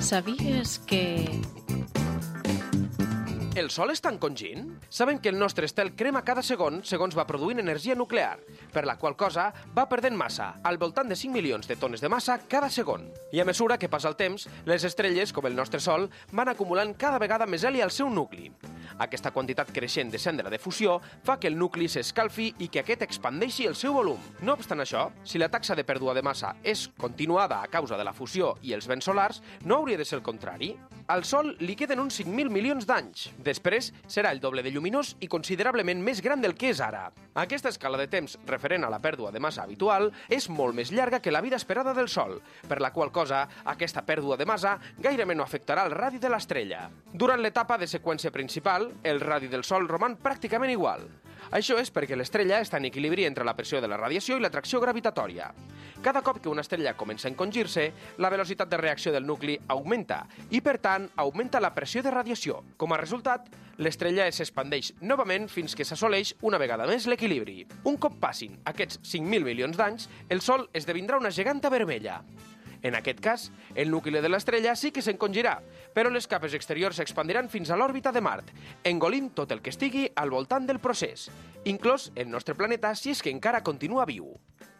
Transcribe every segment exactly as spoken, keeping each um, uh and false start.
Sabies que... El Sol està encongint? Sabem que el nostre estel crema cada segon segons va produint energia nuclear, per la qual cosa va perdent massa, al voltant de cinc milions de tones de massa cada segon. I a mesura que passa el temps, les estrelles, com el nostre Sol, van acumulant cada vegada més heli al seu nucli. Aquesta quantitat creixent de cendra de fusió fa que el nucli s'escalfi i que aquest expandeixi el seu volum. No obstant això, si la taxa de pèrdua de massa és continuada a causa de la fusió i els vents solars, no hauria de ser el contrari. Al Sol li queden uns cinc mil milions d'anys. Després serà el doble de lluminós i considerablement més gran del que és ara. Aquesta escala de temps referent a la pèrdua de massa habitual és molt més llarga que la vida esperada del Sol, per la qual cosa aquesta pèrdua de massa gairebé no afectarà el radi de l'estrella. Durant l'etapa de seqüència principal, el radi del Sol roman pràcticament igual. Això és perquè l'estrella està en equilibri entre la pressió de la radiació i l'atracció gravitatòria. Cada cop que una estrella comença a encongir-se, la velocitat de reacció del nucli augmenta i, per tant, augmenta la pressió de radiació. Com a resultat, l'estrella s'expandeix novament fins que s'assoleix una vegada més l'equilibri. Un cop passin aquests cinc mil milions d'anys, el Sol esdevindrà una geganta vermella. En aquest cas, el nucli de l'estrella sí que s'encongirà, però les capes exteriors s'expandiran fins a l'òrbita de Mart, engolint tot el que estigui al voltant del procés, inclòs el nostre planeta si és que encara continua viu.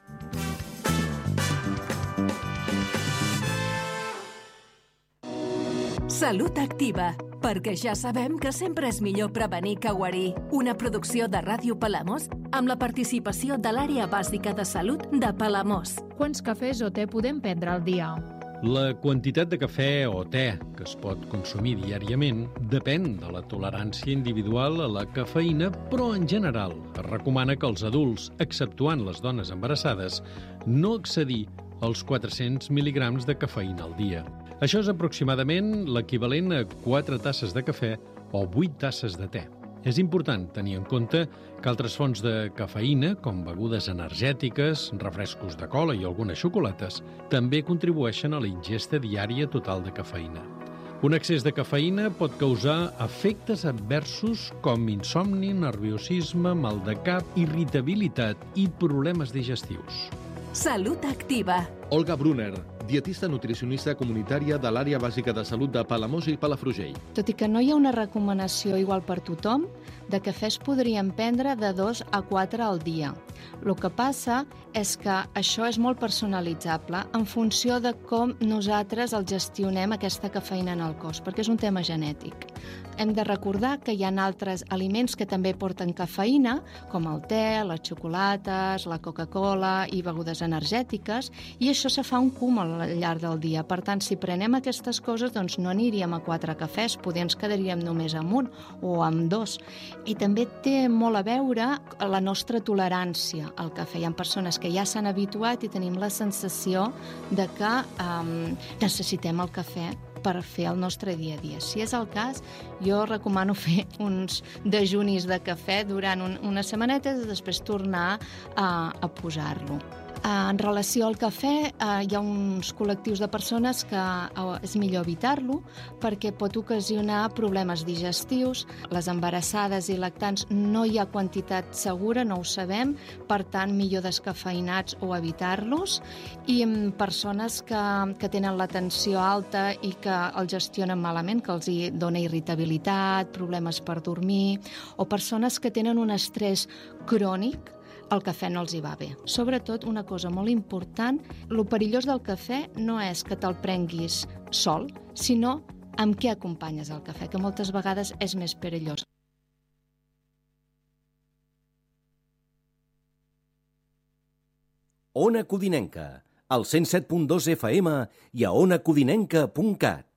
Salut Activa, perquè ja sabem que sempre és millor prevenir que guarir. Una producció de Ràdio Palamós amb la participació de l'Àrea Bàsica de Salut de Palamós. Quants cafès o te podem prendre al dia? La quantitat de cafè o te que es pot consumir diàriament depèn de la tolerància individual a la cafeïna, però en general es recomana que els adults, exceptuant les dones embarassades, no excedir els quatre-cents mil·ligrams de cafeïna al dia. Això és aproximadament l'equivalent a quatre tasses de cafè o vuit tasses de te. És important tenir en compte que altres fonts de cafeïna, com begudes energètiques, refrescos de cola i algunes xocolates, també contribueixen a la ingesta diària total de cafeïna. Un excés de cafeïna pot causar efectes adversos com insomni, nerviosisme, mal de cap, irritabilitat i problemes digestius. Salut Activa. Olga Brunner, dietista nutricionista comunitària de l'Àrea Bàsica de Salut de Palamós i Palafrugell. Tot i que no hi ha una recomanació igual per tothom, de cafès podríem prendre de dos a quatre al dia. El que passa és que això és molt personalitzable en funció de com nosaltres el gestionem aquesta cafeïna en el cos, perquè és un tema genètic. Hem de recordar que hi ha altres aliments que també porten cafeïna, com el te, les xocolates, la Coca-Cola i begudes energètiques, i això se fa un cúmul al llarg del dia. Per tant, si prenem aquestes coses, doncs no aniríem a quatre cafès, potser ens quedaríem només amb un o amb dos. I també té molt a veure la nostra tolerància al cafè. Hi ha persones que ja s'han habituat i tenim la sensació de que um, necessitem el cafè per fer el nostre dia a dia. Si és el cas, jo recomano fer uns dejunis de cafè durant un, unes setmanetes i després tornar a, a posar-lo. En relació al cafè, hi ha uns col·lectius de persones que és millor evitar-lo perquè pot ocasionar problemes digestius. Les embarassades i lactants no hi ha quantitat segura, no ho sabem, per tant, millor descafeïnats o evitar-los. I persones que, que tenen la tensió alta i que el gestionen malament, que els hi dona irritabilitat, problemes per dormir, o persones que tenen un estrès crònic, el cafè no els hi va bé. Sobretot, una cosa molt important, el perillós del cafè no és que te'l prenguis sol, sinó amb què acompanyes el cafè, que moltes vegades és més perillós. Ona Codinenca, al cent set punt dos F M i a ona codinenca punt cat.